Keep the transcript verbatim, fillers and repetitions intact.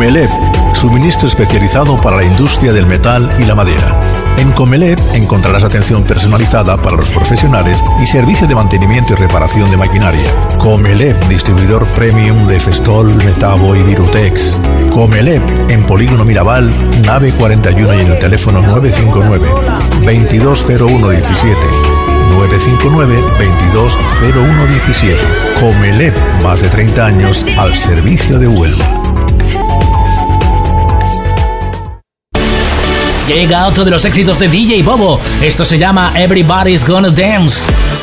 Comelep, suministro especializado para la industria del metal y la madera. En Comelep encontrarás atención personalizada para los profesionales y servicio de mantenimiento y reparación de maquinaria. Comelep, distribuidor premium de Festol, Metabo y Virutex. Comelep, en Polígono Mirabal, nave cuarenta y uno y en el teléfono nueve cinco nueve, veintidós cero uno diecisiete. nueve cinco nueve, veintidós cero uno diecisiete. Comelep, más de treinta años al servicio de Huelva. Llega otro de los éxitos de D J Bobo. Esto se llama Everybody's Gonna Dance.